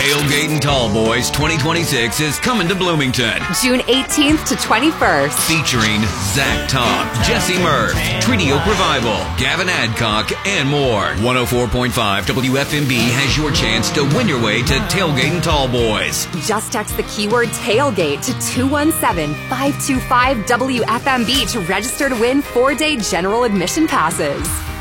Tailgating Tall Boys 2026 is coming to Bloomington. June 18th to 21st. Featuring Zach Top, Jesse Murph, Treaty Oak Revival, Gavin Adcock, and more. 104.5 WFMB has your chance to win your way to Tailgating Tall Boys. Just text the keyword tailgate to 217-525-WFMB to register to win 4-day general admission passes.